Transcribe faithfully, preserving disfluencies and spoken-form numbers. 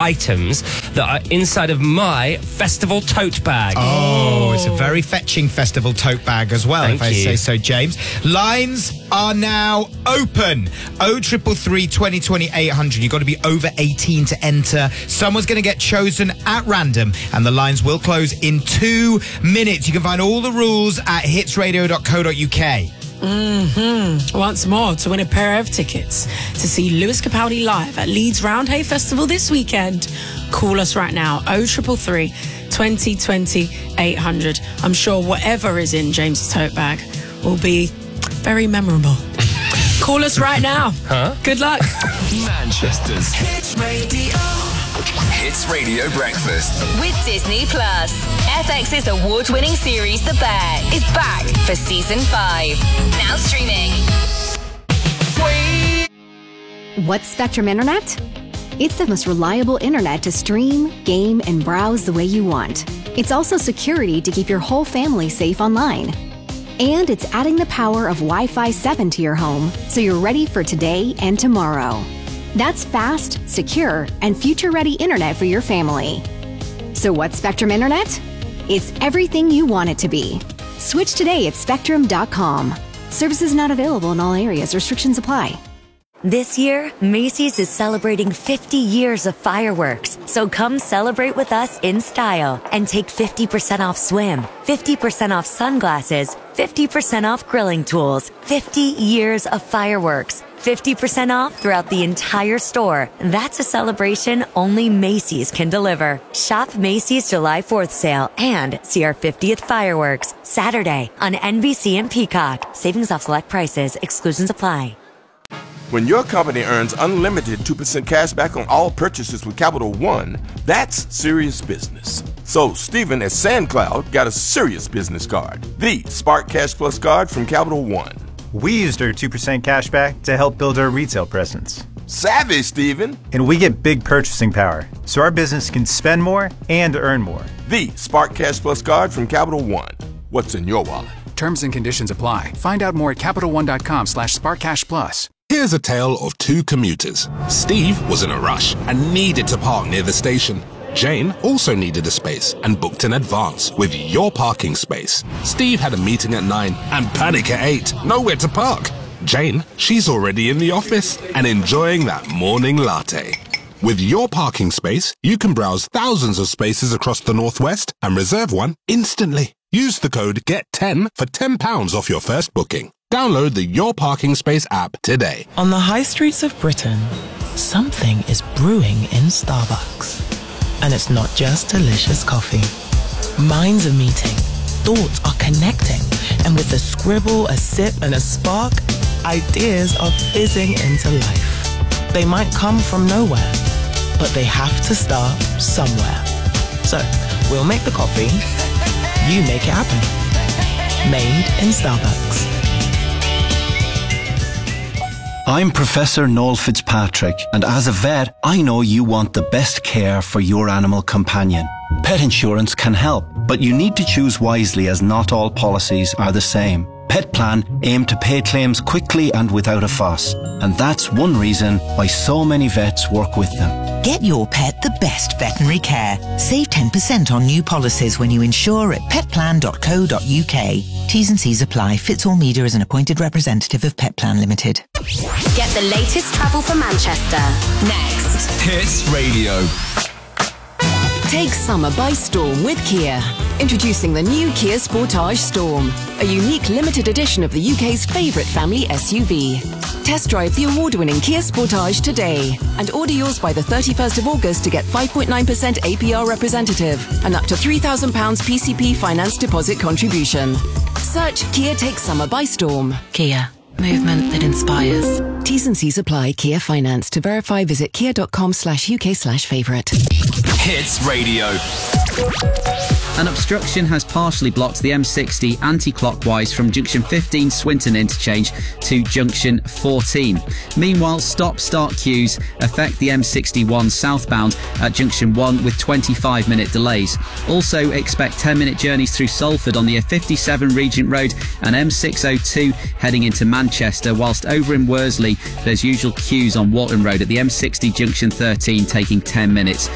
items that are inside of my festival tote bag. Oh, it's a very fetching festival tote bag as well, Thank if I you. say so, James. Lines are now open. oh three three, twenty twenty, eight hundred. You've got to be over eighteen to enter. Someone's going to get chosen at random, and the lines will close in two minutes. You can find all the rules at hits radio dot co dot uk. Mm-hmm. Once more, to win a pair of tickets to see Lewis Capaldi live at Leeds Roundhay Festival this weekend, call us right now, oh three three, twenty twenty, eight hundred. I'm sure whatever is in James's tote bag will be very memorable. Call us right now. Huh? Good luck. Manchester's Hits Radio. Hits Radio Breakfast. With Disney Plus. F X's award-winning series The Bear is back for season five. Now streaming. What's Spectrum Internet? It's the most reliable internet to stream, game, and browse the way you want. It's also security to keep your whole family safe online. And it's adding the power of Wi-Fi seven to your home, so you're ready for today and tomorrow. That's fast, secure, and future-ready internet for your family. So what's Spectrum Internet? It's everything you want it to be. Switch today at spectrum dot com. Services not available in all areas. Restrictions apply. This year, Macy's is celebrating fifty years of fireworks. So come celebrate with us in style and take fifty percent off swim, fifty percent off sunglasses, fifty percent off grilling tools, fifty years of fireworks, fifty percent off throughout the entire store. That's a celebration only Macy's can deliver. Shop Macy's July fourth sale and see our fiftieth fireworks Saturday on N B C and Peacock. Savings off select prices. Exclusions apply. When your company earns unlimited two percent cash back on all purchases with Capital One, that's serious business. So Stephen at SandCloud got a serious business card, the Spark Cash Plus card from Capital One. We used our two percent cash back to help build our retail presence. Savvy, Stephen. And we get big purchasing power, so our business can spend more and earn more. The Spark Cash Plus card from Capital One. What's in your wallet? Terms and conditions apply. Find out more at capital one dot com slash spark cash plus. Here's a tale of two commuters. Steve was in a rush and needed to park near the station. Jane also needed a space and booked in advance with Your Parking Space. Steve had a meeting at nine and panic at eight. Nowhere to park. Jane, she's already in the office and enjoying that morning latte. With Your Parking Space, you can browse thousands of spaces across the Northwest and reserve one instantly. Use the code get ten for ten pounds off your first booking. Download the Your Parking Space app today. On the high streets of Britain, something is brewing in Starbucks. And it's not just delicious coffee. Minds are meeting, thoughts are connecting, and with a scribble, a sip, and a spark, ideas are fizzing into life. They might come from nowhere, but they have to start somewhere. So, we'll make the coffee, you make it happen. Made in Starbucks. I'm Professor Noel Fitzpatrick, and as a vet, I know you want the best care for your animal companion. Pet insurance can help, but you need to choose wisely as not all policies are the same. Petplan aim to pay claims quickly and without a fuss, and that's one reason why so many vets work with them. Get your pet the best veterinary care. Save ten percent on new policies when you insure at petplan dot co dot uk. T's and C's apply. Fitzall Media is an appointed representative of Petplan Limited. Get the latest travel for Manchester. Next. Hits Radio. Take summer by storm with Kia. Introducing the new Kia Sportage Storm, a unique limited edition of the U K's favourite family S U V. Test drive the award-winning Kia Sportage today and order yours by the thirty-first of August to get five point nine percent A P R representative and up to three thousand pounds P C P finance deposit contribution. Search Kia Take Summer by Storm. Kia. Movement that inspires. T's and C's apply. Kia Finance. To verify, visit kia.com slash UK slash favourite. Hits Radio. An obstruction has partially blocked the M sixty anti-clockwise from junction fifteen Swinton interchange to junction fourteen. Meanwhile, stop-start queues affect the M sixty-one southbound at junction one with twenty-five minute delays. Also expect ten minute journeys through Salford on the A fifty-seven Regent Road and M six oh two heading into Manchester, whilst over in Worsley there's usual queues on Walton Road at the M sixty junction thirteen taking ten minutes.